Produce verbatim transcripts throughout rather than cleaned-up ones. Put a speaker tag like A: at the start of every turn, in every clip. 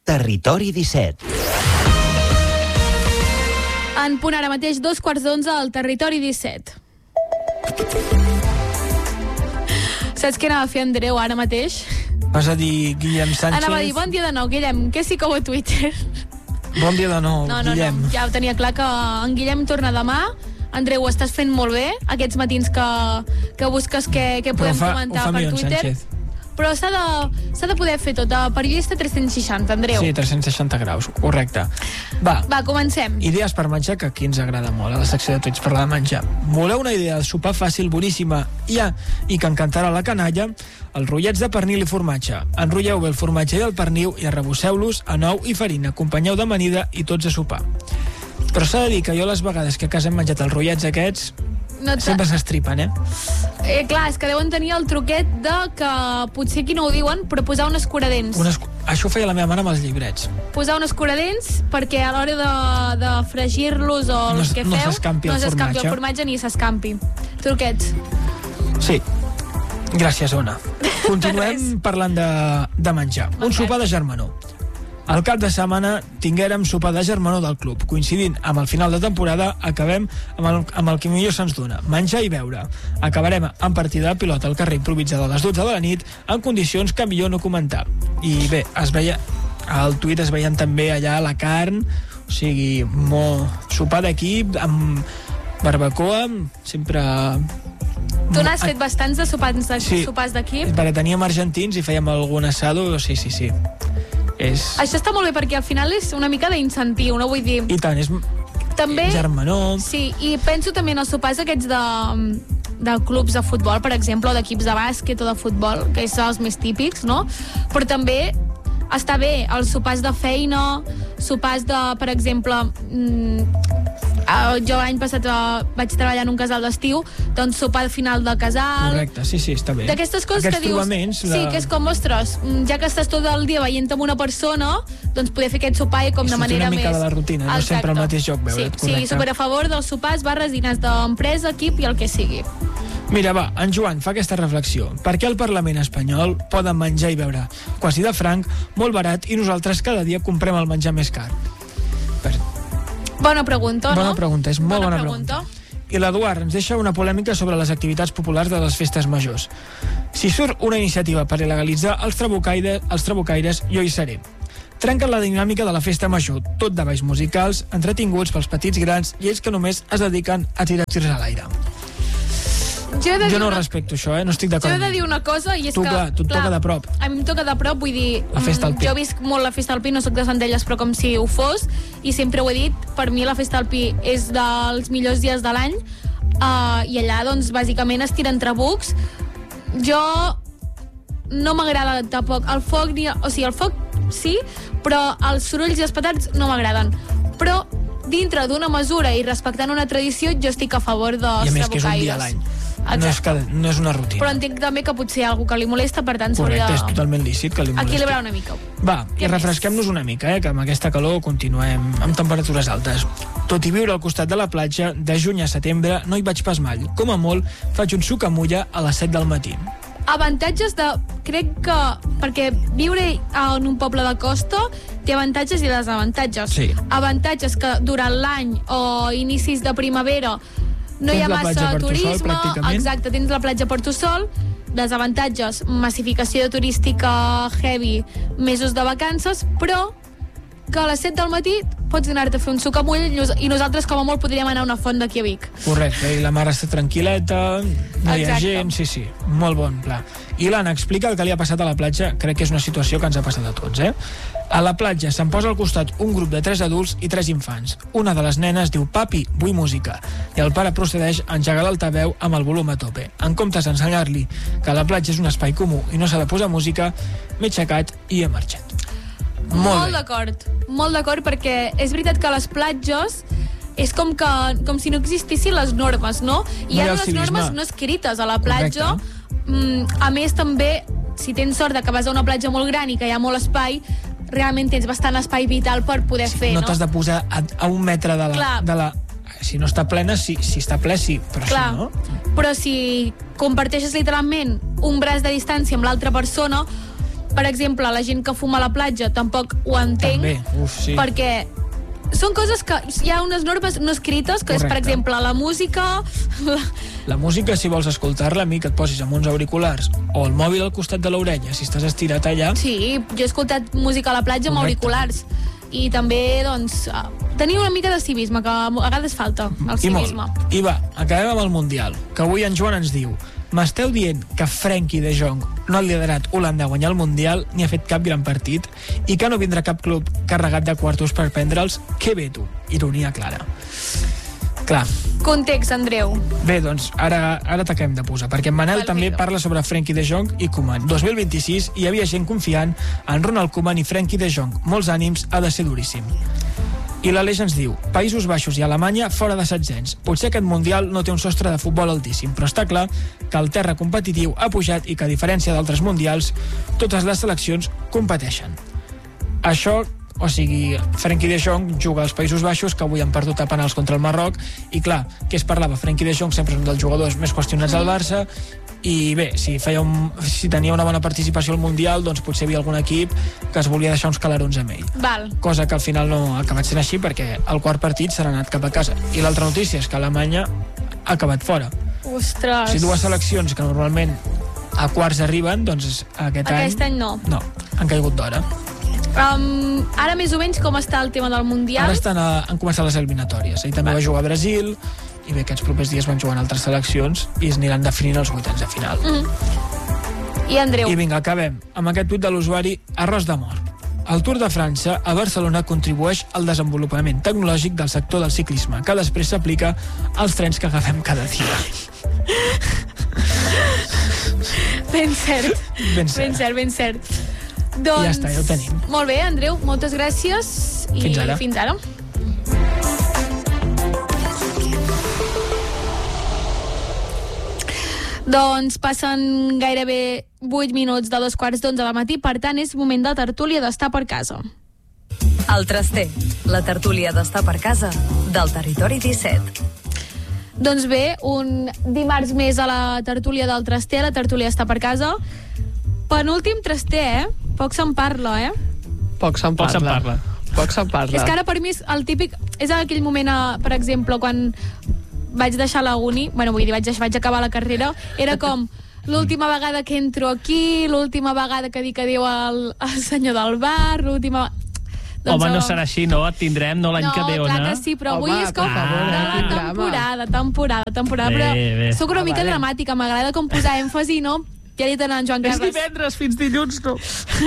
A: Territori disset.
B: En punt ara mateix, dos quarts d'onze al Territori disset. Saps què anava a fer Andreu ara mateix?
C: Vas a dir Guillem Sánchez?
B: Anava a dir, bon dia de nou, Guillem, què sí que ho a Twitter?
C: Bon dia de nou,
B: no, no,
C: Guillem.
B: No, ja ho tenia clar que en Guillem torna demà. Andreu, ho estàs fent molt bé, aquests matins que, que busques què, què podem
C: fa,
B: comentar per
C: millor,
B: Twitter.
C: Sánchez.
B: Però s'ha de, s'ha de poder fer tot, de periodista tres-cents seixanta, Andreu.
C: Sí, tres-cents seixanta graus, correcte. Va,
B: Va, comencem.
C: Idees per menjar, que aquí ens agrada molt, a la secció de Twitch, parlar de menjar. Voleu una idea de sopar fàcil, boníssima, ja, i que encantarà la canalla? Els rotllets de pernil i formatge. Enrotlleu bé el formatge i el pernil i arrebosseu-los a nou i farina. Acompanyeu d'amanida i tots a sopar. Però s'ha de dir que jo les vegades que a casa hem menjat els rotllets aquests, no sempre s'estripen, eh?
B: Eh, clar, és que deuen tenir el truquet de que potser aquí no ho diuen, però posar un escuradents.
C: Un escu... Això ho feia la meva mare amb els llibrets.
B: Posar un escuradents perquè a l'hora de, de fregir-los o
C: no,
B: el que
C: no
B: feu,
C: s'escampi
B: no
C: el
B: s'escampi
C: formatge.
B: el formatge ni s'escampi. Truquets.
C: Sí. Gràcies, Ona. Continuem parlant de, de menjar. Un sopar de germanor. Al cap de setmana tinguérem sopar de germanor del club. Coincidint amb el final de temporada, acabem amb el, amb el que millor se'ns dona, menjar i beure. Acabarem amb partida de pilota al carrer improvisada a les dotze de la nit, en condicions que millor no comentar. I bé, es veia, al tuit es veien també allà la carn, o sigui, molt sopar d'equip, amb barbacoa, sempre...
B: Tu n'has fet bastants de sopars, de,
C: sí,
B: sopars d'equip?
C: perquè teníem argentins i fèiem algun assado, sí, sí, sí. És...
B: Això està molt bé perquè al final és una mica d'incentiu, no vull dir...
C: I tant, és
B: també,
C: germanor...
B: Sí, i penso també en els sopars aquests de, de clubs de futbol, per exemple, o d'equips de bàsquet o de futbol, que són els més típics, no? Però també està bé els sopars de feina, sopars de, per exemple... Mmm, jo l'any passat uh, vaig treballar en un casal d'estiu, doncs sopar al final del casal.
C: Correcte, sí, sí, està bé.
B: D'aquestes coses
C: Aquests
B: que dius...
C: trobaments,
B: Sí, que és com, ostres, ja que estàs tot el dia veient amb una persona, doncs poder fer aquest sopar i com
C: I
B: de manera
C: una mica
B: més...
C: de la rutina, no
B: Exacte.
C: sempre al mateix lloc veure't,
B: sí,
C: correcte.
B: Sí, super a favor dels sopars, barres, dinars d'empresa, equip i el que sigui.
C: Mira, va, en Joan fa aquesta reflexió. Per què al Parlament espanyol poden menjar i beure quasi de franc, molt barat, i nosaltres cada dia comprem el menjar més car? Per...
B: Bona pregunta, no?
C: Bona pregunta, és molt bona,
B: bona
C: pregunta.
B: pregunta.
C: I l'Eduard ens deixa una polèmica sobre les activitats populars de les festes majors. Si surt una iniciativa per il·legalitzar els trabucaires, els trabucaires, jo hi seré. Trenquen la dinàmica de la festa major, tot de balls musicals, entretinguts pels petits grans i ells que només es dediquen a tirar tirs a l'aire.
B: Jo,
C: jo no
B: una...
C: respecto això, eh? No estic d'acord.
B: Jo he de dir una cosa i és
C: tu,
B: que...
C: Clar, tu et
B: clar,
C: toca de prop.
B: A mi em toca de prop, vull dir...
C: La festa al Pi.
B: Jo visc molt la festa al Pi, no sóc de Centelles, però com si ho fos, i sempre ho he dit, per mi la festa al Pi és dels millors dies de l'any, uh, i allà, doncs, bàsicament es tiren trabucs. Jo no m'agrada tampoc el foc, ni... o sigui, el foc sí, però els sorolls i els petards no m'agraden. Però dintre d'una mesura i respectant una tradició, jo estic a favor dels trabucaires.
C: I a més que és un dia a l'any. No és, cada, no és una rutina.
B: Però entenc també que potser hi ha algú que li molesta, per tant s'hauria de...
C: Correcte, és totalment lícit que li molesti.
B: Equilibrar una mica.
C: Va, i refresquem-nos una mica, eh, que amb aquesta calor continuem amb temperatures altes. Tot i viure al costat de la platja, de juny a setembre no hi vaig pas mal. Com a molt, faig un suc a mulla a les set del matí.
B: Avantatges de... Crec que... Perquè viure en un poble de costa té avantatges i desavantatges.
C: Sí.
B: Avantatges que durant l'any o inicis de primavera no hi ha massa turisme, exacte, tens la platja per tu sol. Desavantatges, massificació de turística heavy, mesos de vacances, però que a les set del matí pots anar-te a fer un suc amb ull i nosaltres com a molt podríem anar a una font d'aquí a Vic.
C: Correcte, i la mar està tranquil·leta, no hi ha
B: Exacte.
C: gent, sí, sí, molt bon pla. I l'Anna, explica el que li ha passat a la platja, crec que és una situació que ens ha passat a tots, eh? A la platja se'n posa al costat un grup de tres adults i tres infants. Una de les nenes diu, papi, vull música, i el pare procedeix a engegar l'altaveu amb el volum a tope. En comptes d'ensenyar-li que la platja és un espai comú i no s'ha de posar música, m'he aixecat i he marxat. Molt,
B: molt d'acord, molt d'acord, perquè és veritat que a les platges és com, que, com si no existissin les normes, no? I hi ha les normes no escrites a la platja. Mm, a més, també, si tens sort de que vas a una platja molt gran i que hi ha molt espai, realment tens bastant espai vital per poder
C: sí,
B: fer,
C: no?
B: No
C: t'has de posar a, a un metre de la, de la... Si no està plena, sí, si està ple, sí, però
B: Clar,
C: si no...
B: Però si comparteixes literalment un braç de distància amb l'altra persona, per exemple, la gent que fuma a la platja tampoc ho entenc.
C: També, uf, sí.
B: Perquè són coses que hi ha unes normes no escrites, que Correcte. És, per exemple, la música... La...
C: la música, si vols escoltar-la, a mi que et posis amb uns auriculars o el mòbil al costat de l'orella, si estàs estirat allà...
B: Sí, jo he escoltat música a la platja amb Correcte. Auriculars. I també, doncs, tenir una mica de civisme, que a vegades falta, el civisme.
C: I molt. I va, acabem amb el Mundial, que avui en Joan ens diu: m'esteu dient que Frenkie de Jong no ha liderat Holanda a guanyar el Mundial ni ha fet cap gran partit i que no vindrà cap club carregat de quartos per prendre'ls? Que bé, tu. Ironia clara. Clar.
B: Context, Andreu.
C: Bé, doncs, ara, ara t'acabem de posar, perquè en Manel també parla sobre Frenkie de Jong i Koeman. dos mil vint-i-sis hi havia gent confiant en Ronald Koeman i Frenkie de Jong. Molts ànims, ha de ser duríssim. I l'Aleix ens diu: Països Baixos i Alemanya fora de setzents. Potser aquest Mundial no té un sostre de futbol altíssim, però està clar que el terra competitiu ha pujat i que, a diferència d'altres Mundials, totes les seleccions competeixen. Això, o sigui, Frenkie de Jong juga als Països Baixos, que avui han perdut a penals contra el Marroc, i clar, què es parlava? Frenkie de Jong sempre és un dels jugadors més qüestionats al Barça, i bé, si, feia un, si tenia una bona participació al Mundial, doncs potser hi havia algun equip que es volia deixar uns calarons amb ell.
B: Val.
C: Cosa que al final no ha acabat sent així, perquè el quart partit s'ha anat cap a casa. I l'altra notícia és que Alemanya ha acabat fora.
B: Ostres.
C: O sigui, dues seleccions que normalment a quarts arriben, doncs aquest,
B: aquest any...
C: any...
B: no.
C: No, han caigut d'hora.
B: Um, ara més o menys com està el tema del Mundial?
C: Ara estan a, han començat les eliminatòries. Ell també va, va jugar a Brasil, i bé, aquests propers dies van jugar en altres seleccions i es aniran definint els vuitens de final.
B: Mm-hmm. I Andreu?
C: I vinga, acabem amb aquest tuit de l'usuari Arròs de Mort. El Tour de França a Barcelona contribueix al desenvolupament tecnològic del sector del ciclisme, que després s'aplica als trens que agafem cada dia.
B: Ben cert.
C: Ben cert.
B: Ben cert, ben cert. Doncs...
C: Ja està, ja ho tenim.
B: Molt bé, Andreu, moltes gràcies. I
C: fins ara.
B: Fins ara. Doncs passen gairebé vuit minuts de dos quarts d'onze del matí, per tant és moment de tertúlia d'estar per casa.
A: El Traster, la tertúlia d'estar per casa del Territori disset.
B: Doncs bé, un dimarts més a la tertúlia del Traster, la tertúlia d'estar per casa. Penúltim Traster, eh? Poc se'n parla, eh?
D: Poc se'n parla.
C: Poc se'n parla.
D: Poc se'n parla.
B: És que ara per mi és el típic... És aquell moment, a, per exemple, quan vaig deixar la uni, bueno, vull dir, vaig, vaig acabar la carrera, era com l'última vegada que entro aquí, l'última vegada que dic adéu al, al senyor del bar, l'última...
E: Doncs home, no serà així, no? Et tindrem, no, l'any
B: no,
E: que ve, o no?
B: No, clar que sí, però avui
D: home,
B: és com
D: per favor,
B: de la
D: eh?
B: temporada, temporada, temporada,
E: Bé,
B: però
E: bé.
B: sóc una
D: Ah,
B: mica
D: vale.
B: dramàtica, m'agrada com posar èmfasi, no? Ja li he dit a en Joan
E: És
B: Carles.
E: divendres, fins dilluns, no?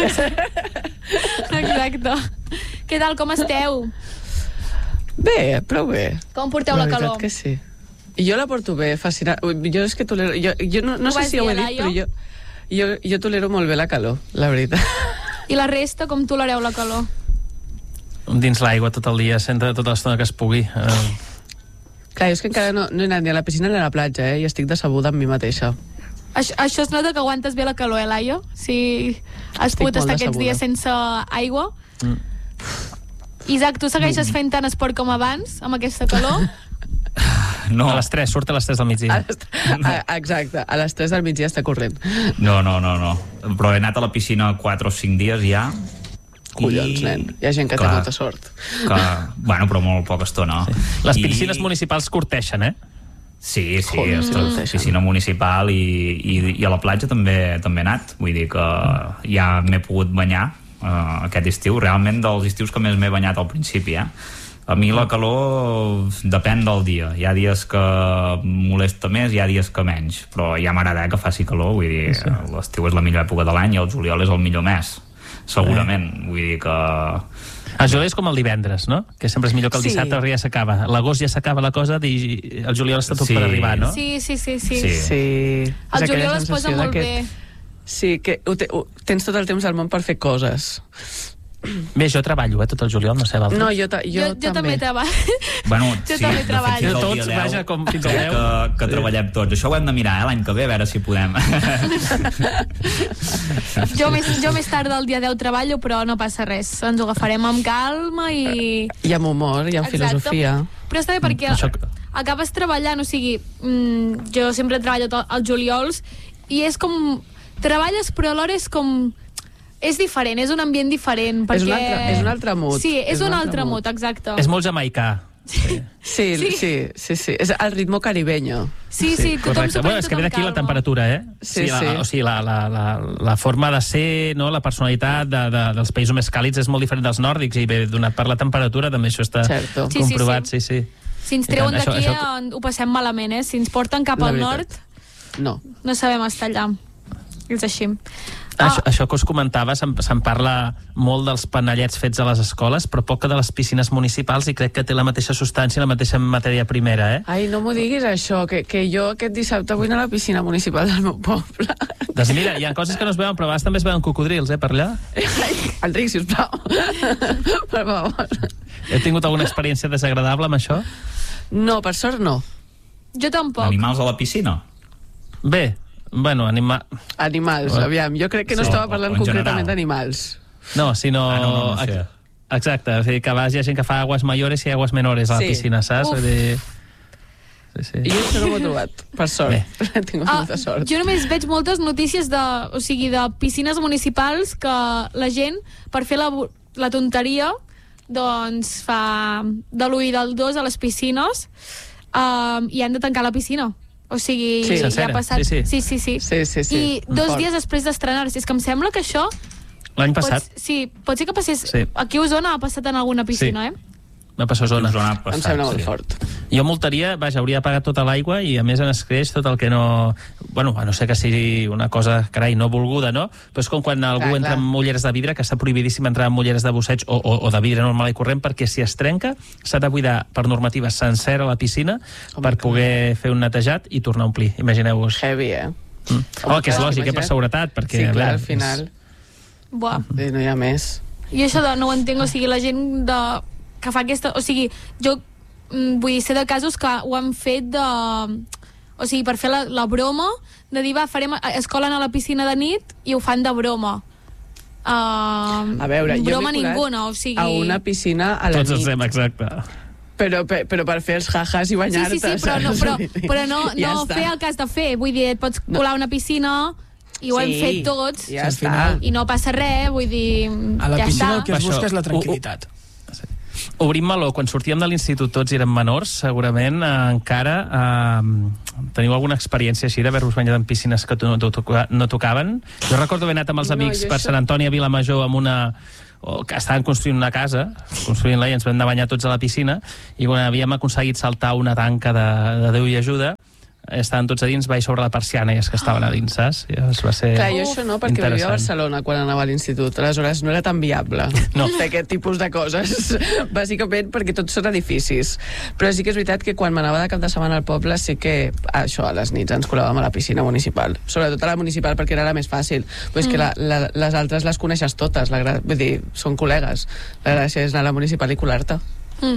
B: Exacte. Què tal, com esteu?
D: Bé, prou bé.
B: Com porteu la,
D: la
B: calor?
D: veritat que sí. I jo la porto bé, fascinant. Jo és que tolero... Jo, jo no, no
B: Ho
D: sé
B: vas
D: si ho he
B: dir,
D: dit,
B: Laio?
D: però jo, jo, jo tolero molt bé la calor, la veritat.
B: I la resta, com tolereu la calor?
E: Dins l'aigua tot el dia, sempre tota l'estona que es pugui. Uh,
D: Clar, jo és que encara no, no he anat ni a la piscina ni a la platja, eh? I estic decebuda amb mi mateixa.
B: Això, això es nota que aguantes bé la calor, eh, Laia? Si has
D: Estic
B: pogut
D: molt
B: estar aquests
D: decebuda.
B: dies sense aigua.
E: Mm.
B: Isaac, tu segueixes fent tant esport com abans, amb aquesta calor?
F: No,
E: A les tres, surt a les tres del
D: A
E: migdia.
D: les, a, exacte, a les tres del migdia està corrent.
F: no, no, no, no. Però he anat a la piscina quatre o cinc dies ja.
D: Collons,
F: I-
D: nen, hi ha gent que
F: Clar.
D: té molta sort.
F: Que, bueno, però molt poca estona.
E: Sí. Les
F: I-
E: piscines municipals corteixen, eh?
F: Sí, sí,
D: Joder,
F: ostres,
D: mm.
F: piscina municipal i, i, i a la platja també també he anat. Vull dir que ja m'he pogut banyar uh, aquest estiu. Realment dels estius que més m'he banyat al principi, eh? A mi la calor depèn del dia. Hi ha dies que molesta més, hi ha dies que menys. Però ja m'agrada que faci calor. Vull dir, sí. L'estiu és la millor època de l'any i el juliol és el millor mes. Segurament. Eh. Vull dir que...
E: El juliol és com el divendres, no? Que sempre és millor que el
D: Sí.
E: dissabte, perquè ja s'acaba. L'agost ja s'acaba la cosa i el juliol està tot
F: Sí.
E: per arribar, no?
B: Sí, sí, sí, sí.
F: Sí.
D: Sí.
B: El
D: És aquella
B: juliol es posa
D: sensació
B: molt
D: de
B: bé.
D: Sí, que ho te, ho, tens tot el temps del món per fer coses.
E: Bé, jo treballo, eh, tot el juliol, no sé d'altres.
D: No, jo, ta, jo,
B: Jo, jo també treballo.
F: Bueno,
B: Jo
F: sí,
B: també
F: de fet,
B: treballo.
F: fins al
E: Tots,
F: dia deu,
E: vaja, com fins al
F: crec
E: deu.
F: que, que treballem tots. Això ho hem de mirar, eh, l'any que ve, a veure si podem.
B: Jo més, jo més tard del dia deu treballo, però no passa res. Ens ho agafarem amb calma i...
D: I amb humor, i amb
B: Exacte.
D: filosofia.
B: Però està bé perquè
E: Això-
B: acabes treballant, o sigui, mm, jo sempre treballo to- als juliols i és com... Treballes, però alhora és com... és diferent, és un ambient diferent, perquè...
D: És un altre, és un altre mood.
B: Sí, és,
D: és
B: un,
D: un
B: altre,
D: altre
B: mood, exacte.
E: És molt jamaicà. Sí.
D: Sí, sí, sí, sí, sí. És el ritmo caribeño.
B: Sí, sí, tothom
E: correcte.
B: s'ho
E: Bueno,
B: pren,
E: és que ve
B: tothom
E: d'aquí la
B: calma.
E: temperatura, eh?
D: Sí,
E: la,
D: sí.
E: O sigui, la, la, la, la forma de ser, no? La personalitat de, de, dels països més càlids és molt diferent dels nòrdics i bé, donat per la temperatura també això està
D: Certo.
B: Sí, sí,
E: comprovat,
B: sí.
E: sí, sí.
B: Si ens
E: I
B: treuen
E: tant, això-
B: d'aquí
E: això-
B: eh, ho passem malament, eh? Si ens porten cap
D: La
B: al
D: veritat.
B: nord,
D: No.
B: no sabem estar allà. És així.
E: Ah. Això, això que us comentava, se'n se'n parla molt dels panellets fets a les escoles, però poc de les piscines municipals, i crec que té la mateixa substància, la mateixa matèria primera, eh?
D: Ai, no m'ho diguis això, que, que jo aquest dissabte vull anar a la piscina municipal del meu poble.
E: Doncs mira, hi ha coses que no es veuen, però a vegades també es veuen cocodrils, eh, per allà.
D: Enric, sisplau. Per favor.
E: Heu tingut alguna experiència desagradable amb això?
D: No, per sort no.
B: Jo tampoc.
F: Animals a la piscina?
E: Bé, bueno, anima...
D: Animals,
E: Oh.
D: aviam. Jo crec que no
F: Sí,
D: estava
F: o-
D: parlant
F: o en
D: concretament
F: general.
D: d'animals.
E: No, sinó...
F: Ah, no, no, no sé.
E: Ex- Exacte, o sigui, que a vegades hi ha gent que fa aguas mayores i aguas menores a la
D: Sí.
E: piscina, saps?
B: Uf.
E: Vull dir... Sí, sí.
D: I jo això no m'ho he trobat, per sort.
E: Bé.
D: He tingut
B: Ah,
D: molta sort.
B: jo només veig moltes notícies de, o sigui, de piscines municipals que la gent, per fer la, bu- la tonteria, doncs fa de l'u i del dos a les piscines um, i han de tancar la piscina. O sigui,
D: Sí,
B: ja
E: sencera.
B: ha passat...
E: Sí, sí.
B: sí, sí, sí.
D: Sí, sí, sí.
B: I dos
D: Fort.
B: dies després d'estrenar-se. És que em sembla que això...
E: L'any passat
B: Pot, sí, pot ser que passés...
E: Sí.
B: Aquí a Osona ha passat en alguna piscina,
E: Sí.
B: eh?
E: va passar a zona.
F: Us ho ha
D: Em
F: passat,
D: sembla molt
F: sí.
D: fort.
E: Jo multaria, vaja, hauria de pagar tota l'aigua i a més en escreix tot el que no... Bueno, a no ser que sigui una cosa, carai, no volguda, no? Però és com quan algú
D: Clar,
E: entra
D: clar.
E: amb ulleres de vidre, que està prohibidíssim entrar amb ulleres de busseig o, o, o de vidre normal i corrent, perquè si es trenca s'ha de buidar per normativa sencera la piscina
D: Home,
E: per
D: clar.
E: poder fer un netejat i tornar a omplir. Imagineu-vos.
D: Heavy, eh?
E: Mm. Home, que és
D: clar,
E: lògic, eh, per
D: imagina't.
E: seguretat, perquè...
D: Sí,
E: a
D: clar,
E: veure,
D: al final.
B: Buah.
D: Sí, no hi ha més.
B: I això de, no ho entenc, o sigui, la gent de, que fa aquesta... O sigui, jo mm, vull dir, sé de casos que ho han fet de... O sigui, per fer la, la broma, de dir, va, farem... Es colen a la piscina de nit i ho fan de broma. Uh,
D: A veure, jo
B: broma
D: m'he colat
B: ninguna, o sigui...
D: a una piscina a la
E: Tots els
D: nit.
E: fem, exacte.
D: Però, pe- però per fer els jajas i
B: Sí,
D: banyar-te.
B: sí, sí, però no,
D: saps?
B: però, però no,
D: Ja
B: no
D: està.
B: fer el que has de fer. Vull dir, et pots colar a una piscina i ho hem
D: Sí,
B: fet tots
D: Ja
C: al
D: està.
C: final-
B: i no passa res, vull dir,
C: A la
B: ja
C: piscina
B: està.
C: el que es
E: Això,
C: busca és la
E: ho- ho-
C: tranquil·litat.
E: Obrim meló, quan sortíem de l'institut tots i érem menors, segurament eh, encara eh, teniu alguna experiència així d'haver-vos banyat en piscines que no, toca, no tocaven? Jo recordo haver anat amb els
D: No,
E: amics
D: jo
E: per
D: això-
E: Sant Antoni a Vilamajor amb una o que estaven construint una casa, construint-la i ens vam anar a banyar tots a la piscina, i quan havíem aconseguit saltar una tanca de, de Déu i ajuda, estaven tots a dins, vaig sobre la persiana i els que estaven a dins, saps? I es va ser
D: Clar, jo això no, perquè vivia a
E: interessant.
D: Barcelona quan anava a l'institut. Aleshores no era tan viable
E: No.
D: fer aquest tipus de coses. Bàsicament perquè tots són edificis. Però sí que és veritat que quan m'anava de cap de setmana al poble sí que això, a les nits ens colàvem a la piscina municipal. Sobretot a la municipal perquè era la més fàcil. Però és que la, la, les altres les coneixes totes. La gra... Vull dir, són col·legues. La gràcia és anar a la municipal i colar-te.
B: Mm.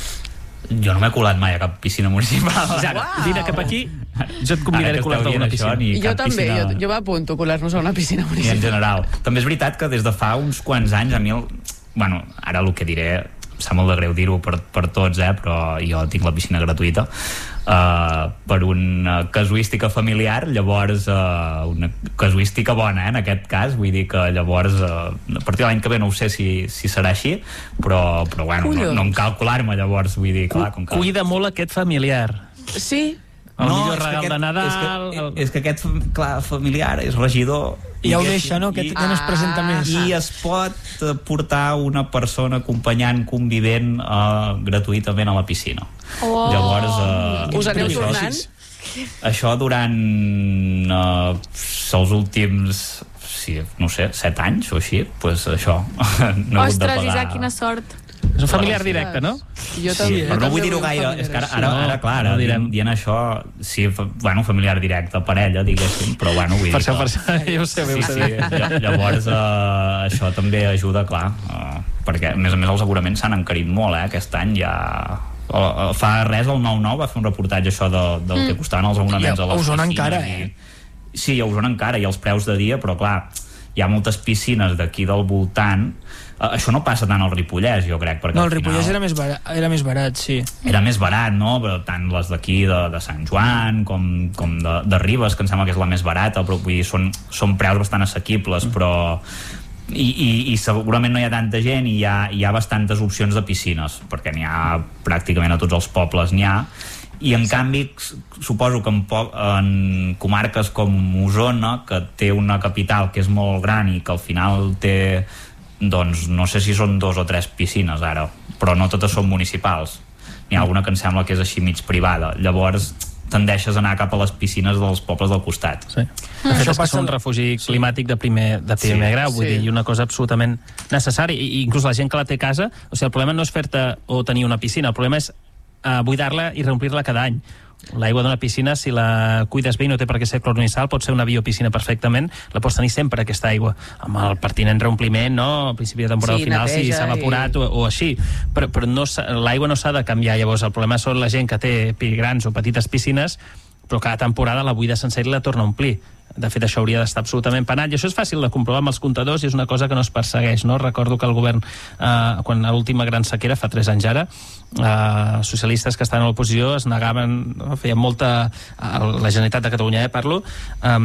F: Jo no m'he colat mai a cap piscina municipal.
E: Ara, vine cap aquí, jo et
F: Ara
E: convidaré
F: que
E: a colar-te
F: esteu
E: a una
F: dient
E: piscina.
F: això, ni
D: I jo
F: cap
D: també,
F: piscina-
D: jo, jo m'apunto a colar-nos a una piscina
F: ni en
D: municipal.
F: general. També és veritat que des de fa uns quants anys a mi, el, bueno, ara el que diré em sap molt de greu dir-ho per, per tots, eh, però jo tinc la piscina gratuïta uh, per una casuística familiar, llavors uh, una casuística bona, eh, en aquest cas, vull dir que llavors uh, a partir de l'any que ve no ho sé si, si serà així, però, però bueno, no, no em cal colar-me llavors, vull dir, clar, com que...
E: Cuida molt aquest familiar.
D: Sí,
E: El millor
F: és que
E: regal
F: aquest-
E: de Nadal...
F: És que,
E: el-
F: és que aquest, clar, familiar és regidor.
C: I ja ho
F: aquest-
C: deixa, no? Que
F: i-
C: ja no es presenta més.
F: I es pot eh, portar una persona acompanyant, convivent uh, gratuïtament a la piscina.
B: Oh.
F: Llavors, uh,
D: us aneu
F: això,
D: tornant?
F: això durant uh, els últims sí, no sé, set anys o així, pues això no he hagut de
B: Ostres,
F: pagar.
B: Isaac, quina sort.
E: És un familiar
F: Sí.
E: directe, no?
D: Jo
F: Sí,
D: també.
F: però no
D: jo
F: vull
D: també
F: dir-ho
D: vull un
F: gaire,
D: familiar
F: és que ara,
D: així.
F: ara, ara clar, ara,
E: no direm.
F: dient, dient això, sí, fa- bueno, familiar directe, parella, diguéssim, però bueno, vull
E: Per
F: dir
E: això,
F: que...
E: per això, jo ho sé,
F: Sí,
E: ho sé.
F: sí, lla- llavors uh, això també ajuda, clar, uh, perquè a més a més els aboraments s'han encarit molt, eh, aquest any ja... Uh, uh, fa res el nou nou va fer un reportatge això de, del mm. que costaven els abonaments
C: I a
F: a les
C: Osona
F: piscines
C: encara,
F: i...
C: eh?
F: Sí, a Osona encara, i els preus de dia, però clar, hi ha moltes piscines d'aquí del voltant. Uh, això no passa tant al Ripollès, jo crec, perquè
C: No, el
F: al
C: Ripollès
F: final
C: era més barat, era més barat, sí.
F: era més barat, no? Però tant les d'aquí de, de Sant Joan com, com de, de Ribes, que em sembla que és la més barata, però vull dir, són, són preus bastant assequibles, però, i, i, i segurament no hi ha tanta gent i hi ha, hi ha bastantes opcions de piscines, perquè n'hi ha pràcticament a tots els pobles n'hi ha, i en canvi suposo que en, po en comarques com Osona, que té una capital que és molt gran i que al final té, doncs no sé si són dos o tres piscines ara, però no totes són municipals, n'hi ha alguna que em sembla que és així mig privada, llavors tendeixes a anar cap a les piscines dels pobles del costat.
E: Sí. De fet, és que són un refugi climàtic de primer, de primer sí, grau, vull sí. dir, i una cosa absolutament necessària, i inclús la gent que la té a casa, o sigui, el problema no és fer-te o tenir una piscina, el problema és uh, buidar-la i reomplir-la cada any. L'aigua d'una piscina, si la cuides bé i no té per què ser clor ni sal, pot ser una biopiscina perfectament, la pots tenir sempre, aquesta aigua, amb el pertinent reompliment, no? Al principi de temporada, sí, al final, si s'ha evaporat i... o, o així, però, però no l'aigua no s'ha de canviar. Llavors el problema són la gent que té grans o petites piscines, però cada temporada la buida sencera i la torna a omplir. De fet, això hauria d'estar absolutament penat, i això és fàcil de comprovar amb els comptadors i és una cosa que no es persegueix, no? Recordo que el govern, eh, quan a l'última gran sequera, fa tres anys ara, eh, socialistes que estan a l'oposició es negaven, no? Feien molta, eh, la Generalitat de Catalunya, eh, parlo, eh,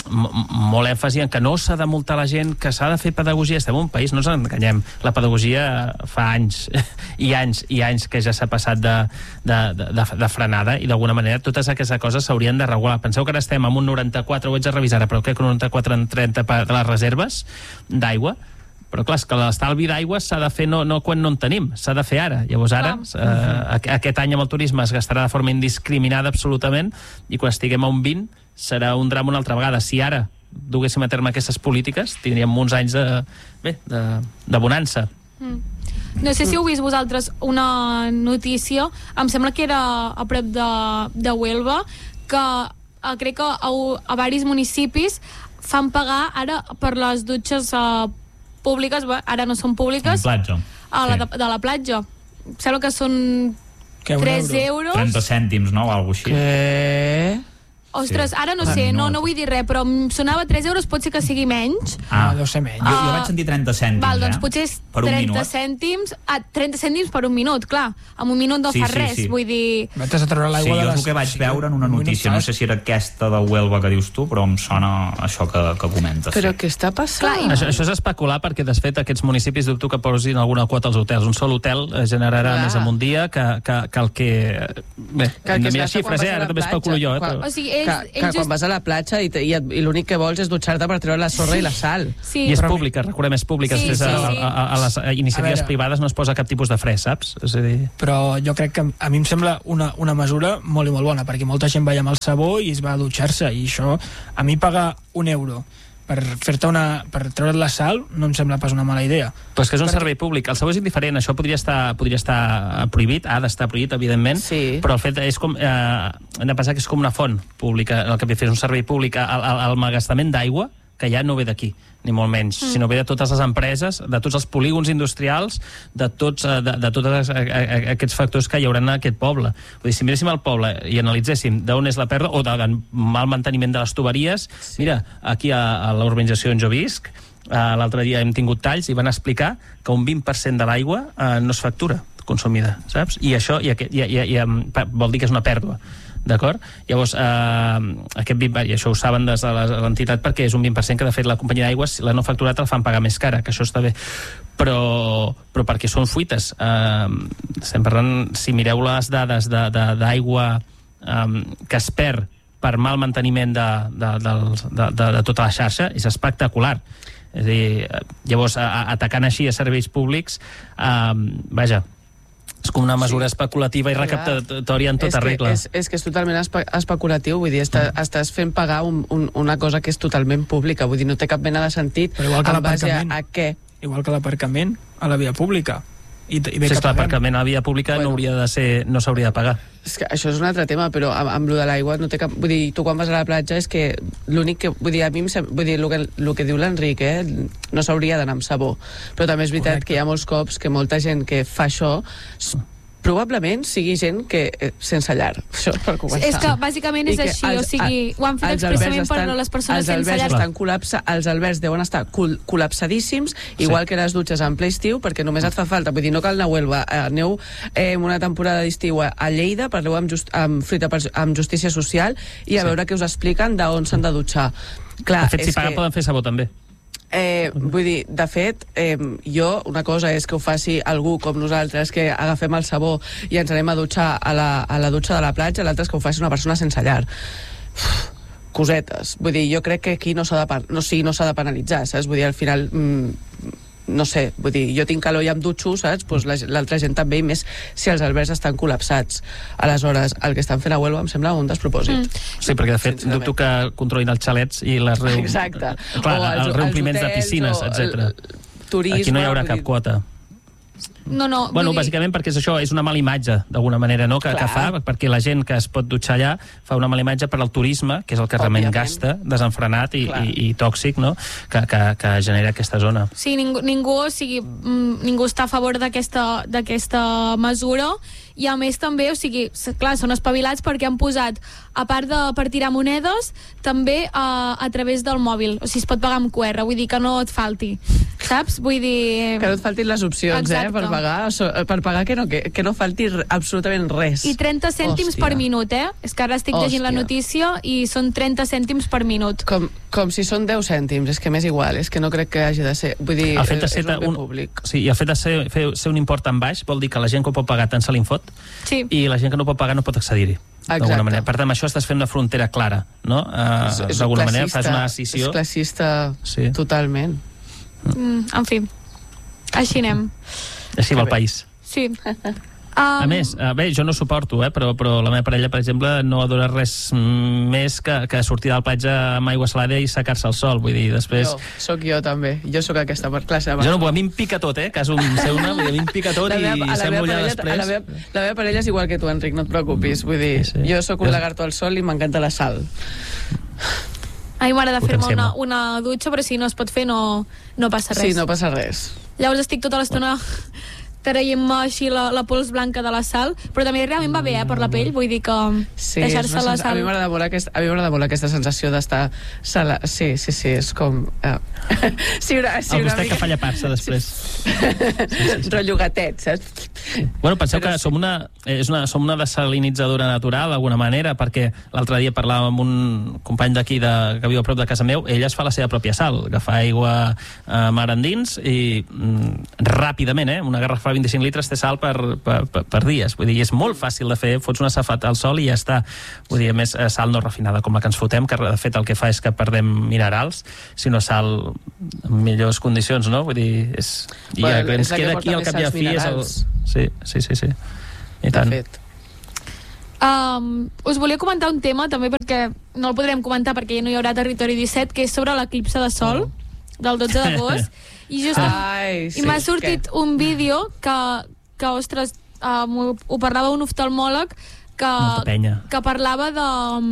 E: molt èmfasi en que no s'ha de multar la gent, que s'ha de fer pedagogia. Estem en un país, no ens enganyem, la pedagogia fa anys i anys i anys que ja s'ha passat de, de, de, de frenada, i d'alguna manera totes aquestes coses s'haurien de regular. Penseu que ara estem amb un noranta-quatre, ho haig de revisar ara, però crec que un noranta-quatre en trenta de les reserves d'aigua, però clar, és que l'estalvi d'aigua s'ha de fer no, no quan no en tenim, s'ha de fer ara. Llavors ara, eh, aquest any amb el turisme es gastarà de forma indiscriminada absolutament, i quan estiguem a un vint serà un drama una altra vegada. Si ara duguéssim a terme aquestes polítiques, tindríem uns anys de, bé, de, de bonança.
B: Mm. No sé si heu vist vosaltres una notícia, em sembla que era a prop de, de Huelva, que Uh, crec que a, a varis municipis fan pagar ara per les dutxes uh, públiques, ara no són públiques,
F: platja.
B: A la, sí. de, de la platja. Em sembla que són que tres euro? euros.
F: trenta cèntims, no? O alguna cosa així.
B: Què? Ostres, sí. Ara no sé, no, no vull dir res, però em sonava tres euros, pot ser que sigui menys.
C: Ah, deu ser menys.
F: Jo, jo vaig sentir trenta cèntims,
B: val, doncs
F: eh?
B: potser és trenta cèntims, ah, trenta cèntims per un minut, clar. En un minut no sí, fa sí, res, sí. vull dir...
C: Vaig a treure l'aigua
F: sí,
C: de les...
F: jo és el que vaig veure en una notícia, no sé si era aquesta de Huelva que dius tu, però em sona això que, que comentes.
D: Però
F: sí.
D: què està passant? Clar,
E: això, això és especular, perquè de fet aquests municipis dubto que posin alguna quota als hotels. Un sol hotel generarà clar. més en un dia que, que, que el que... Bé, que el que mira xifres, eh? Ara també especulo jo. Eh?
D: Quan,
E: però...
D: o sigui, ells, que, que ells quan vas a la platja i, i, i l'únic que vols és dutxar-te per treure la sorra i la sal.
E: Sí. I és pública, recordem, és pública. Sí, sí, a, a, a les iniciatives a privades no es posa cap tipus de fre, saps? És a dir...
C: Però jo crec que a mi em sembla una, una mesura molt i molt bona, perquè molta gent va amb el sabó i es va a dutxar-se, i això, a mi pagar un euro per fer-te una... per treure't la sal no em sembla pas una mala idea.
E: Però és que és un perquè... servei públic, el sabó és indiferent, això podria estar, podria estar prohibit, ha d'estar prohibit, evidentment, sí. Però el fet és com... Eh, hem de pensar que és com una font pública, el que és un servei públic, el, el, el malgastament d'aigua, que ja no ve d'aquí, ni molt menys, mm. sinó ve de totes les empreses, de tots els polígons industrials, de tots de, de tots aquests factors que hi haurà en aquest poble. Vull dir, si miréssim el poble i analitzéssim d'on és la pèrdua, o de, de mal manteniment de les tuberies, sí. Mira, aquí a, a la urbanització on jo visc, uh, l'altre dia hem tingut talls i van explicar que un vint per cent de l'aigua uh, no es factura consumida, saps? I això i, i, i, i, i, vol dir que és una pèrdua. D'acord? Llavors, eh, aquest vint, i això ho saben des de l'entitat, perquè és un vint per cent que, de fet, la companyia d'aigües, la no facturat, el fan pagar més cara, que això està bé. Però, però perquè són fuites. Eh, estem parlant, si mireu les dades d'aigua eh, que es perd per mal manteniment de, de, de, de, de, de tota la xarxa, és espectacular. És a dir, llavors, a, atacant així a serveis públics, eh, vaja, és com una mesura sí. especulativa i recaptatòria en tota
D: és
E: regla.
D: És, és que és totalment espe especulatiu, vull dir, està, mm. estàs fent pagar un, un, una cosa que és totalment pública, vull dir, no té cap mena de sentit en base a, a què.
C: Igual que l'aparcament a la via pública. I, i
E: sí, és que l'aparcament a la via pública bueno, no hauria de ser, no s'hauria de pagar.
D: És que això és un altre tema, però amb, amb lo de l'aigua no té cap... Vull dir, tu quan vas a la platja és que l'únic que... Vull dir, a mi em sem... Vull dir, el que, el que diu l'Enric, eh? No s'hauria d'anar amb sabó. Però també és veritat Correcte. Que hi ha molts cops que molta gent que fa això probablement sigui gent que eh, sense llar, això per començar.
B: És que bàsicament és així, els, o sigui, ho han fet expressament estan, per a les persones sense llar.
D: Estan col·lapsa, els albergs deuen estar col col·lapsadíssims, igual sí. que les dutxes en ple estiu, perquè només et fa falta, vull dir, no cal anar a Huelva, aneu eh, una temporada d'estiu a Lleida, parleu amb, just, amb, fruita, amb justícia social i a sí. veure què us expliquen d'on s'han de dutxar. Clar,
E: de fet, si paguen
D: que...
E: poden fer sabó també.
D: Eh, vull dir, de fet, eh, jo, una cosa és que ho faci algú com nosaltres, que agafem el sabó i ens anem a dutxar a la, a la dutxa de la platja, l'altre és que ho faci una persona sense llar. Uf, cosetes. Vull dir, jo crec que aquí no s'ha de, no, sí, no s'ha de penalitzar, saps? Vull dir, al final... Mm, no sé, vull dir, jo tinc calor i em dutxo, saps? Pues l'altra gent també, i més si els albergs estan col·lapsats. Aleshores, el que estan fent a Huelva em sembla un despropòsit. Mm.
E: Sí, perquè de fet dubto que controlin els xalets i les reu...
D: Exacte.
E: Clar,
D: o els,
E: els reompliments
D: els
E: de piscines, etcètera.
D: Turisme...
E: Aquí no hi haurà cap
D: dir...
E: quota.
B: No, no,
E: Bueno,
B: dir...
E: bàsicament perquè és això, és una mala imatge, d'alguna manera, no?, que, que fa, perquè la gent que es pot dutxar allà fa una mala imatge per al turisme, que és el que realment gasta, desenfrenat i, i, i tòxic, no?, que, que, que genera aquesta zona.
B: Sí, ningú, ningú, o sigui, ningú està a favor d'aquesta d'aquesta mesura, i a més també, o sigui, clar, són espavilats perquè han posat, a part de per tirar monedes, també a, a través del mòbil, o sigui, es pot pagar amb Q R, vull dir que no et falti, saps? Vull dir...
D: Que no et faltin les opcions, Exacte. eh, per pagar, per pagar que no, que, que no falti absolutament res.
B: I trenta cèntims Hòstia. per minut, eh? És que ara estic Hòstia. llegint la notícia i són trenta cèntims per minut.
D: Com, com si són deu cèntims, és que m'és igual, és que no crec que hagi de ser... Vull dir,
E: el fet de ser
D: és un bé
E: un,
D: públic.
E: Sí, i el fet de ser, fer, ser un import tan baix vol dir que la gent que ho pot pagar tant se li fot,
B: sí.
E: i la gent que no pot pagar no pot accedir-hi. D'alguna manera. Per tant, amb això estàs fent una frontera clara, no? Uh, d'alguna manera fas una decisió...
D: És classista sí. totalment.
B: Mm, en fi, així anem.
E: Així va el país.
B: Sí. Um...
E: A més, uh, bé, jo no suporto, eh, però, però la meva parella, per exemple, no adora res més que, que sortir de la platja amb aigua salada i secar-se al sol, vull dir, després...
D: Jo, sóc jo també, jo sóc aquesta classe de...
E: Jo no, a mi em pica tot, eh, cas un ser una, vull dir, a mi em pica tot meva, i s'ha mullat després.
D: La meva, la meva parella és igual que tu, Enric, no et preocupis, vull dir, sí, sí. jo sóc un lagarto al sol i m'encanta la sal.
B: A mi m'agrada fer-me una, una dutxa, però si no es pot fer no, no passa res.
D: Sí, no passa res.
B: Llavors estic tota l'estona traient-me així la, la pols blanca de la sal, però també realment va bé, eh, per la pell, vull dir que
D: sí,
B: deixar-se la sal...
D: A mi m'agrada molt, aquest, a mi m'agrada molt aquesta sensació d'estar sala... Sí, sí, sí, és com... Uh... sí, una, sí,
E: el
D: una
E: gustet
D: mica...
E: que fa llepar-se després.
D: Sí. Sí, sí, sí. Rotllogatet, saps?
E: Bueno, penseu però que sí. som, una, és una, som una desalinitzadora natural, d'alguna manera, perquè l'altre dia parlàvem amb un company d'aquí de, que viu a prop de casa meu, ell es fa la seva pròpia sal, que fa aigua eh, mar endins i mm, ràpidament, eh, una garrafa de vint-i-cinc litres té sal per, per, per, per dies. Vull dir, és molt fàcil de fer, fots una safata al sol i ja està. Vull dir, a més, sal no refinada com la que ens fotem, que de fet el que fa és que perdem minerals, sinó sal en millors condicions, no? Vull dir, és... I bueno, ja, ens queda aquí al cap i a fi és el... Sí, sí, sí, sí. I tant.
D: De fet.
B: Um, us volia comentar un tema també perquè no el podrem comentar perquè ja no hi haurà Territori disset, que és sobre l'eclipse de sol del dotze d'agost i just
D: Ai, sí,
B: i m'ha sortit
D: què?
B: un vídeo que, que ostres, um, ho parlava un oftalmòleg que, que parlava de...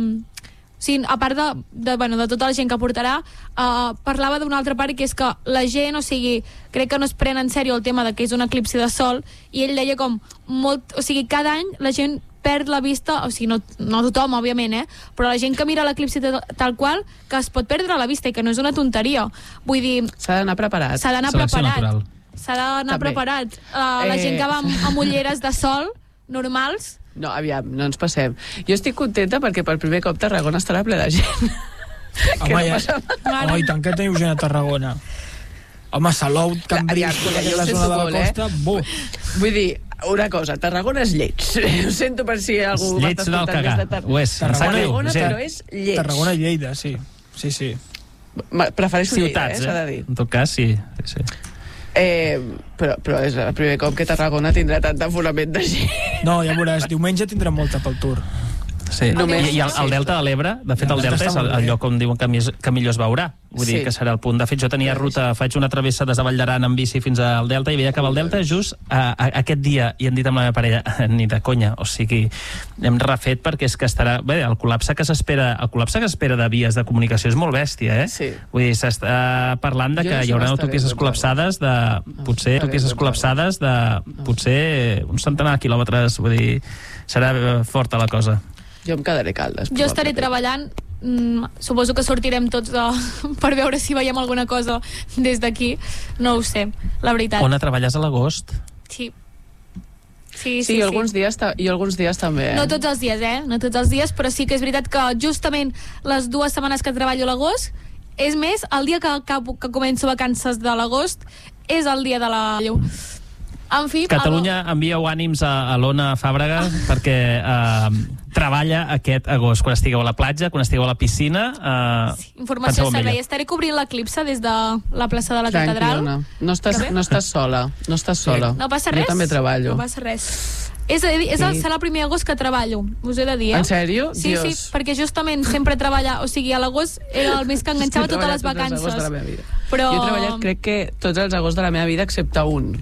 B: Sí, a part de, de, bueno, de tota la gent que portarà, uh, parlava d'una altra part, que és que la gent, o sigui, crec que no es pren en sèrio el tema de que és un eclipsi de sol, i ell deia com molt... O sigui, cada any la gent perd la vista, o sigui, no, no tothom, òbviament, eh? Però la gent que mira l'eclipsi tal qual, que es pot perdre la vista i que no és una tonteria. Vull dir...
D: S'ha d'anar preparat.
B: S'ha d'anar preparat. S'ha d'anar preparat. Uh, la eh... gent que va amb, amb ulleres de sol normals...
D: No, aviam, no ens passem. Jo estic contenta perquè per primer cop Tarragona estarà ple de gent.
C: Home, no ja, home, i tant que teniu gent a Tarragona. Home, Salou, Cambrils, tota aquella zona de la costa, eh? Bo.
D: Vull dir, una cosa, Tarragona és lleig. Ho sento per si algú
E: lleig del cagar. Ho és.
D: Tarragona, però és lleig.
C: Tarragona i Lleida, sí. Sí, sí.
D: Prefereixo Lleida, eh, s'ha de dir.
E: En tot cas, sí. sí.
D: Eh, però, però és el primer cop que Tarragona tindrà tant d'aforament de gent.
C: No, ja veuràs, diumenge tindrà molta pel Tour.
E: Sí. Només, I, i el, el Delta de l'Ebre, de fet el, el Delta és el, el lloc on diuen que, més, que millor es veurà. Vull sí. dir que serà el punt. De fet, jo tenia ruta, faig una travessa des de Vall d'Aran amb bici fins al Delta i veia que al Delta just a, a, aquest dia, i hem dit amb la meva parella, ni de conya, o sigui, hem refet perquè és que estarà... Bé, el col·lapse que s'espera el col·lapse que s'espera de vies de comunicació és molt bèstia, eh?
D: Sí.
E: Vull dir, s'està parlant de que hi haurà autopistes col·lapsades de... Potser autopistes col·lapsades de... Potser un centenar de quilòmetres, vull dir, serà forta la cosa.
D: Jo em quedaré Caldes.
B: Jo estaré treballant, mm, suposo que sortirem tots de, per veure si veiem alguna cosa des d'aquí, no ho sé, la veritat.
E: On treballes a l'agost?
B: Sí. Sí, sí,
D: sí,
B: sí.
D: Alguns dies i alguns dies també, eh?
B: No tots els dies, eh? No tots els dies, però sí que és veritat que justament les dues setmanes que treballo a l'agost És més, el dia que, que, que començo vacances de l'agost és el dia de la llum. En fi,
E: Catalunya envieu ànims a, a l'Ona Fàbrega perquè eh, treballa aquest agost, quan estigueu a la platja, quan estigueu a la piscina. Eh,
B: sí, informació al servei. Estaré cobrint l'eclipse des de la plaça de la Catedral.
D: Tranquil·la, no estàs, no estàs sola, no estàs sola.
B: No passa res.
D: Jo també treballo.
B: No passa res. És, a dir, és el, serà el primer agost que treballo, us he de dir. Eh?
D: En sèrio?
B: Sí,
D: Dios.
B: sí, perquè justament sempre treballa, o sigui, a l'agost era el mes que enganxava totes les vacances.
D: Però... Jo he treballat, crec que tots els agosts de la meva vida, excepte un.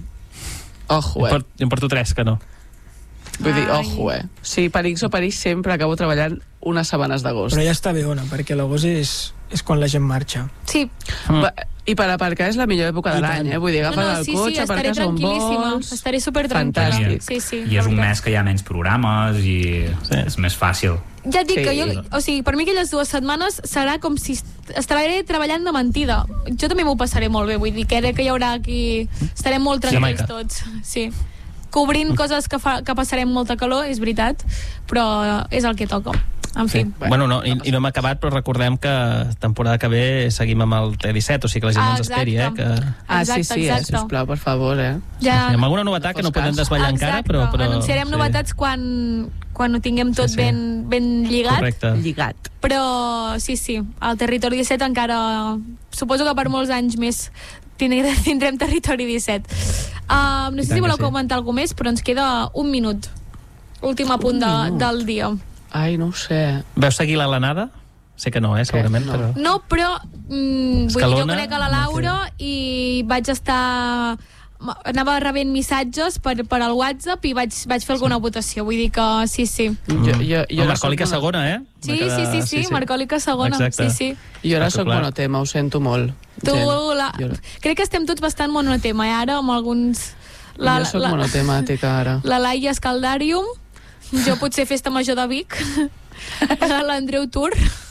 D: Ojo, eh?
E: Jo en porto tres que no.
D: Vull dir, ojo, eh? Sí, per X o per Y sempre acabo treballant unes setmanes d'agost.
C: Però ja està bé, Ona, perquè l'agost és, és quan la gent marxa.
B: Sí.
E: Mm.
D: I per aparcar és la millor època de l'any, eh? Vull dir, agafes
B: no, no,
D: el
B: sí,
D: cotxe,
B: sí,
D: aparques on vols...
B: Estaré supertranquil·la.
D: Fantàstic.
B: Sí, sí,
F: I és un mes que hi ha menys programes i
E: sí.
F: és més fàcil.
B: Ja et dic
D: Sí.
B: que jo, o sigui, per mi aquelles dues setmanes serà com si estaré treballant de mentida. Jo també m'ho passaré molt bé, vull dir, que, que hi haurà aquí... Estarem molt tranquils
E: Jamaica.
B: tots. Sí. Cobrint coses que, fa, que passarem molta calor, és veritat, però és el que toca. En fi.
E: Sí. Bueno, no, i, i no hem acabat, però recordem que temporada que ve seguim amb el T disset, o sigui que la gent
B: Ah,
E: ens esperi, eh? Que...
D: Ah, sí,
B: Exacte,
D: sí, eh?
B: exacte.
D: Sisplau, per favor, eh?
B: Ja...
E: Hi ha alguna novetat que no podem desvetllar encara, però... però
B: Anunciarem
E: sí.
B: novetats quan, quan ho tinguem tot
E: Sí, sí.
B: Ben, ben lligat.
E: Correcte.
D: Lligat.
B: Però sí, sí, al Territori disset encara... Suposo que per molts anys més tindrem, tindrem Territori disset. Uh, no sé si voleu comentar alguna més, però ens queda un minut. Últim apunt de, del dia.
D: Ai, no ho sé.
E: Veus seguir la Lanada? Sé que no, eh, segurament,
D: No.
E: però...
B: No, però mm, vull dir, jo
E: Escalona,
B: conec a la Laura i vaig estar... Anava rebent missatges per, per al WhatsApp i vaig, vaig fer alguna votació. Vull dir que sí, sí.
D: Jo, jo, jo
E: Mm.
D: ara
E: Marcòlica
D: soc mono-
E: segona, eh?
B: Sí,
E: Va quedar-
B: sí, sí, sí, Marcòlica segona.
E: Exacte.
B: Sí, sí.
D: Jo ara
E: Està
D: soc
E: clar.
D: monotema, ho sento molt.
B: Tu,
D: Gent.
B: la...
D: Jo,
B: Crec que estem tots bastant monotema, eh, ara, amb alguns...
D: jo soc monotemàtica, ara.
B: La Laia Escaldàrium, jo potser Festa Major de Vic, l'Andreu Tour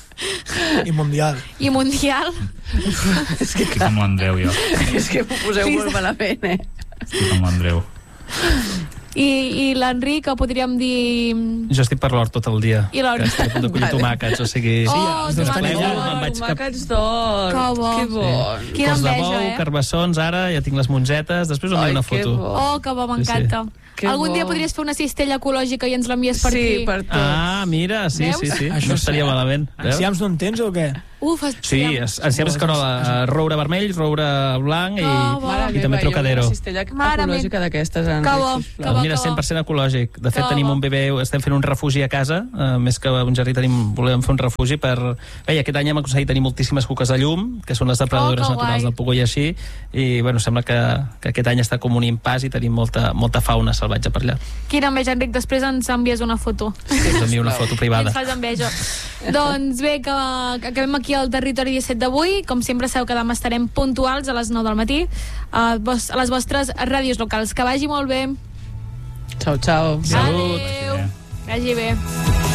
C: I mundial.
B: i Mundial.
D: És que,
F: Estic amb l'Andreu, jo.
D: és que m'ho poseu
B: Sí.
D: molt malament, eh?
F: Estic amb l'Andreu.
B: I, i l'Enric, que podríem dir...
E: Jo estic per l'hort tot el dia.
B: I l'hort.
E: Que estic a punt de collir
D: Vale.
E: tomàquets, o sigui...
B: Oh,
C: els dos
B: tomàquets
C: tenim
B: d'or.
C: un,
E: me'n vaig cap-
D: Tomàquets d'or.
B: Que bo.
D: Que bon.
B: Quina
E: Cos de
B: enveja,
E: bou,
B: eh?
E: carbassons, ara ja tinc les mongetes, després us envio
D: Ai,
E: una
D: que
E: foto.
D: bo.
B: Oh, que bo, m'encanta.
D: Que
B: Algun
D: bo.
B: dia podries fer una cistella ecològica i ens l'envies per
D: Sí,
B: aquí.
D: per tot.
E: Ah, mira, sí,
B: Veus?
E: sí, sí.
C: Això
E: No estaria
C: sí.
E: malament. Veus?
C: Enciams no en tens o què?
B: Uf,
E: Sí, es- enciams escarola, roure vermell, roure blanc i,
B: Que bo.
D: Mare
E: i també
D: meva,
E: trocadero.
D: Jo una cistella
B: Mare
D: ecològica d'aquestes,
B: Que
D: Enric,
B: bo,
D: sisplau.
B: que bo.
E: Mira, cent per cent ecològic. De fet,
B: Que
E: tenim
B: bo.
E: un bebè, estem fent un refugi a casa, eh, més que un jardí tenim, volem fer un refugi per... Bé, aquest any hem aconseguit tenir moltíssimes cuques de llum, que són les depredadores
B: Oh, que
E: naturals
B: guai.
E: del Pugó i així, i bueno, sembla que, que aquest any està com un impàs i tenim molta, molta fauna salvatge per allà.
B: Quina enveja, Enric. Després ens envies una foto.
E: Us envio una foto
B: I
E: privada.
B: ens fas enveja. Doncs bé, que, que acabem aquí al Territori disset d'avui. Com sempre sabeu que demà estarem puntuals a les nou del matí a, vos, a les vostres ràdios locals. Que vagi molt bé.
D: Ciao, ciao.
E: Salut.
B: Adéu. Que vagi bé.